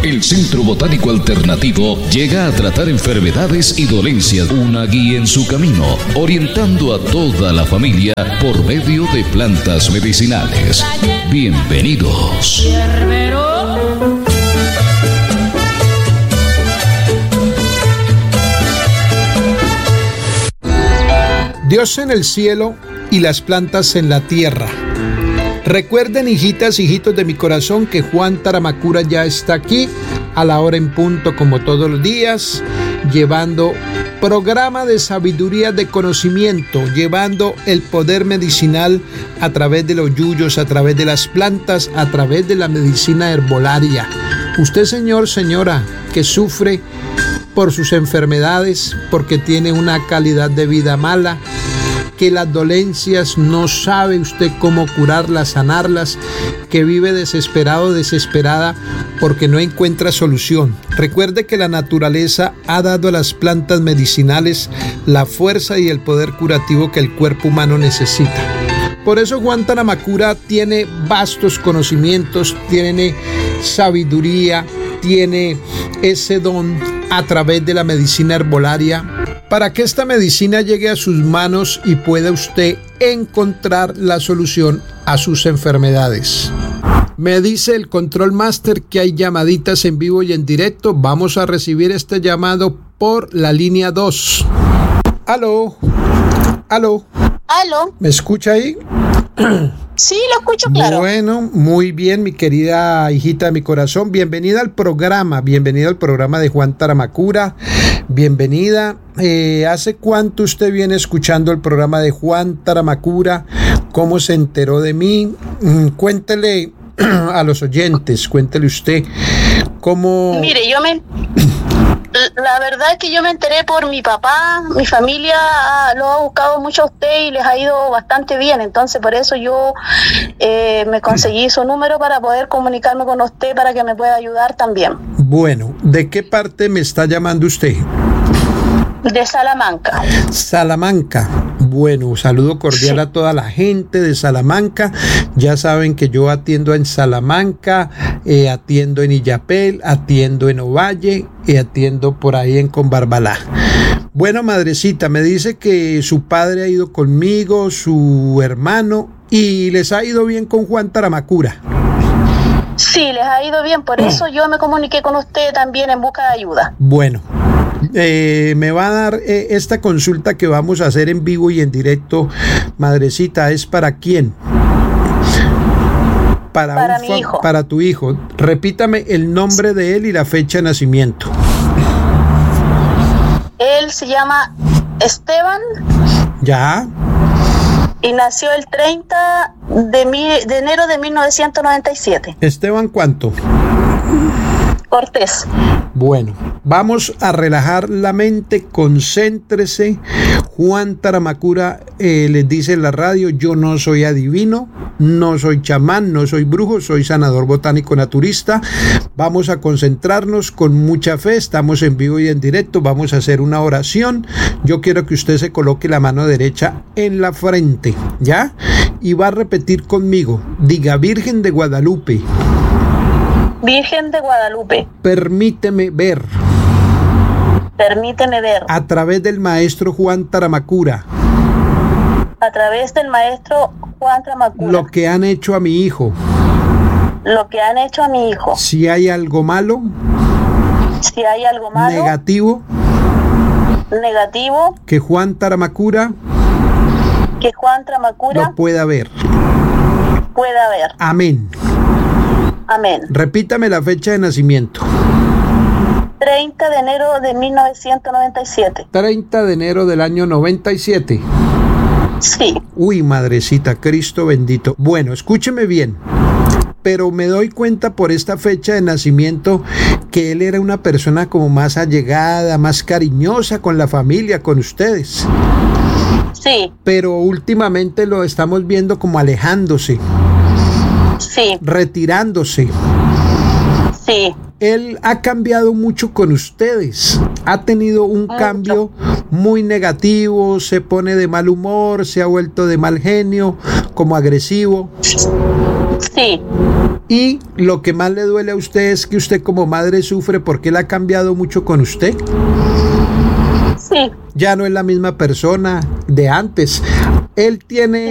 El Centro Botánico Alternativo llega a tratar enfermedades y dolencias, una guía en su camino, orientando a toda la familia por medio de plantas medicinales. Bienvenidos. Dios en el cielo y las plantas en la tierra. Recuerden, hijitas, hijitos de mi corazón, que Juan Taramacura ya está aquí a la hora en punto, como todos los días, llevando programa de sabiduría, de conocimiento, llevando el poder medicinal a través de los yuyos, a través de las plantas, a través de la medicina herbolaria. Usted, señor, señora, que sufre por sus enfermedades, porque tiene una calidad de vida mala, que las dolencias no sabe usted cómo curarlas, sanarlas, que vive desesperado, desesperada porque no encuentra solución. Recuerde que la naturaleza ha dado a las plantas medicinales la fuerza y el poder curativo que el cuerpo humano necesita. Por eso Juan Taramacura tiene vastos conocimientos, tiene sabiduría, tiene ese don a través de la medicina herbolaria, para que esta medicina llegue a sus manos y pueda usted encontrar la solución a sus enfermedades. Me dice el Control Master que hay llamaditas en vivo y en directo. Vamos a recibir este llamado por la línea 2. ¿Aló? ¿Aló? ¿Aló? ¿Me escucha ahí? Sí, lo escucho claro. Bueno, muy bien, mi querida hijita de mi corazón. Bienvenida al programa de Juan Taramacura. Bienvenida. ¿Hace cuánto usted viene escuchando el programa de Juan Taramacura? ¿Cómo se enteró de mí? Cuéntele a los oyentes, cuéntele usted cómo... Mire, la verdad es que yo me enteré por mi papá. Mi familia lo ha buscado mucho a usted y les ha ido bastante bien. Entonces, por eso yo me conseguí su número para poder comunicarme con usted para que me pueda ayudar también. Bueno, ¿de qué parte me está llamando usted? De Salamanca. Salamanca. Bueno, saludo cordial a toda la gente de Salamanca. Ya saben que yo atiendo en Salamanca, atiendo en Illapel, atiendo en Ovalle y atiendo por ahí en Conbarbalá. Bueno, madrecita, me dice que su padre ha ido conmigo, su hermano, y les ha ido bien con Juan Taramacura. Sí, les ha ido bien, por eso yo me comuniqué con usted también en busca de ayuda. Bueno. Me va a dar esta consulta que vamos a hacer en vivo y en directo, madrecita. ¿Es para quién? Para mi hijo. Para tu hijo. Repítame el nombre de él y la fecha de nacimiento. Él se llama Esteban. ¿Ya? Y nació el 30 de enero de 1997. ¿Esteban cuánto? Cortés. Bueno, vamos a relajar la mente, concéntrese. Juan Taramacura les dice en la radio: yo no soy adivino, no soy chamán, no soy brujo, soy sanador botánico naturista. Vamos a concentrarnos con mucha fe, estamos en vivo y en directo, vamos a hacer una oración. Yo quiero que usted se coloque la mano derecha en la frente, ¿ya? Y va a repetir conmigo, diga: Virgen de Guadalupe. Virgen de Guadalupe. Permíteme ver. Permíteme ver. A través del maestro Juan Taramacura. A través del maestro Juan Taramacura. Lo que han hecho a mi hijo. Lo que han hecho a mi hijo. Si hay algo malo. Si hay algo malo. Negativo. Negativo. Que Juan Taramacura. Que Juan Taramacura. Lo pueda ver. Pueda ver. Amén. Amén. Repítame la fecha de nacimiento. 30 de enero de 1997. 30 de enero del año 97. Sí. Uy, madrecita, Cristo bendito. Bueno, escúcheme bien. Pero me doy cuenta por esta fecha de nacimiento que él era una persona como más allegada, más cariñosa con la familia, con ustedes. Sí. Pero últimamente lo estamos viendo como alejándose. Sí. Retirándose. Sí. Él ha cambiado mucho con ustedes. Ha tenido un cambio muy negativo, se pone de mal humor, se ha vuelto de mal genio, como agresivo. Sí. Y lo que más le duele a usted es que usted como madre sufre porque él ha cambiado mucho con usted. Sí. Ya no es la misma persona de antes. Él tiene